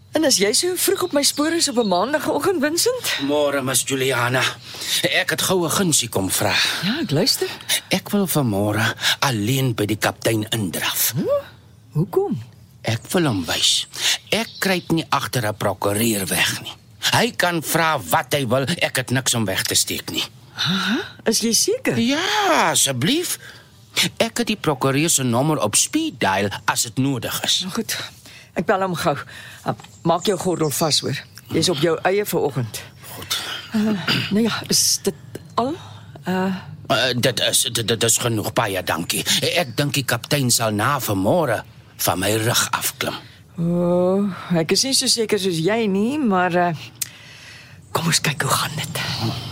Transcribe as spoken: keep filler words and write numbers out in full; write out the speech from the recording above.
En as jy so vroeg op my spoor is op 'n maandagoggend, Vincent? Môre, Miss Juliana. Ek het gou 'n gunsie kom vra. Ja, ek luister. Ek wil vanmôre alleen by die kaptein indraf. Hm? Hoekom? Ek wil hom wys. Ek kruip nie agter 'n prokureur weg nie. Hy kan vra wat hy wil, ek het niks om weg te steek nie. Aha, is jy seker? Ja, asseblief. Ek het die prokureur se nommer op speed dial as dit nodig is. Nou goed, ek bel hom gou. Uh, maak jou gordel vas, hoor. Jy's op jou eie vanoggend. Goed. Uh, nou ja, is dit al? Uh, uh, dit is dit, dit is genoeg, baie dankie. Ek dink die kaptein sal na vanmôre van my rug afklim. O, oh, ek is nie so seker soos jy nie, maar uh, kom ons kyk hoe gaan dit.